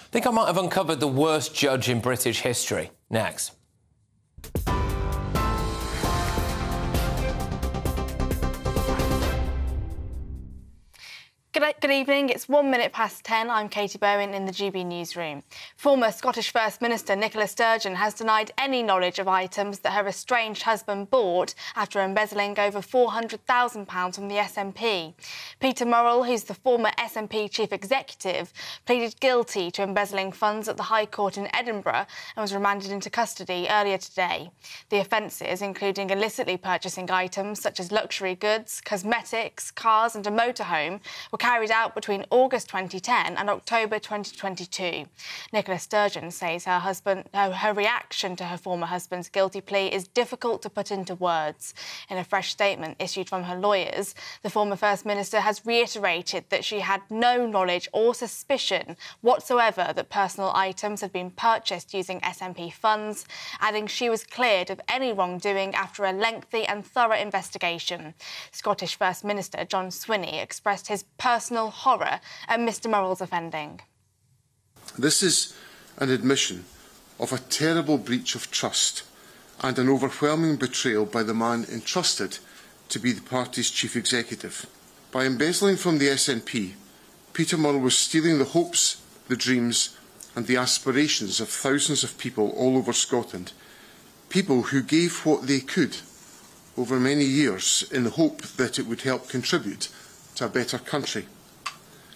Think I might have uncovered the worst judge in British history. Next. Good evening. It's 1 minute past 10. I'm Katie Bowen in the GB newsroom. Former Scottish First Minister Nicola Sturgeon has denied any knowledge of items that her estranged husband bought after embezzling over £400,000 from the SNP. Peter Murrell, who's the former SNP chief executive, pleaded guilty to embezzling funds at the High Court in Edinburgh and was remanded into custody earlier today. The offences, including illicitly purchasing items such as luxury goods, cosmetics, cars and a motorhome, were carried out between August 2010 and October 2022. Nicola Sturgeon says her reaction to her former husband's guilty plea is difficult to put into words. In a fresh statement issued from her lawyers, the former First Minister has reiterated that she had no knowledge or suspicion whatsoever that personal items had been purchased using SNP funds, adding she was cleared of any wrongdoing after a lengthy and thorough investigation. Scottish First Minister John Swinney expressed his personal horror at Mr Murrell's offending. This is an admission of a terrible breach of trust and an overwhelming betrayal by the man entrusted to be the party's chief executive. By embezzling from the SNP, Peter Murrell was stealing the hopes, the dreams and the aspirations of thousands of people all over Scotland, people who gave what they could over many years in the hope that it would help contribute to a better country.